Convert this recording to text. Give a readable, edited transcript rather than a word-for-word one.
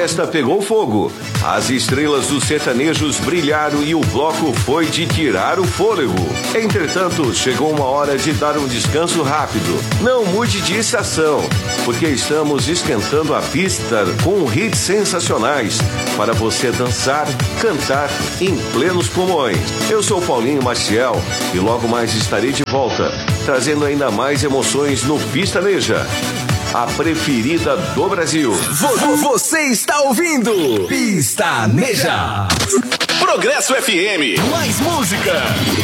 festa pegou fogo. As estrelas dos sertanejos brilharam e o bloco foi de tirar o fôlego. Entretanto, chegou uma hora de dar um descanso rápido. Não mude de estação, porque estamos esquentando a pista com hits sensacionais para você dançar, cantar em plenos pulmões. Eu sou Paulinho Maciel e logo mais estarei de volta, trazendo ainda mais emoções no Pistaneja, a preferida do Brasil. Você está ouvindo Pistaneja. Progresso FM. Mais música.